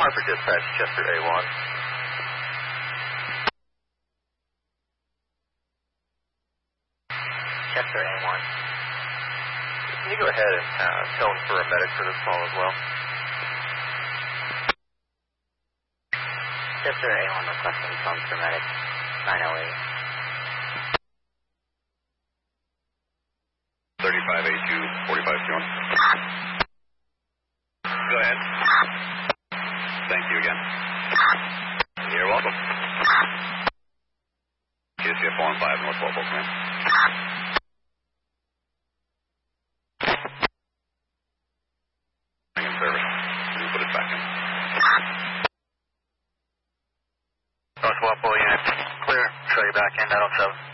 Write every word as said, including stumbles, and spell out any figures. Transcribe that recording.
Harper dispatch, Chester A one. Chester A one. Can you go ahead and uh, tone for a medic for this call as well? Chester A one requesting tone for medic, nine oh eight. thirty-five A two, forty-five two one. Go ahead. Thank you again. You're welcome. K C F one five, North Walpole, man. In service. Let me put it back in. North Walpole unit, clear. Show you back in, nine oh seven.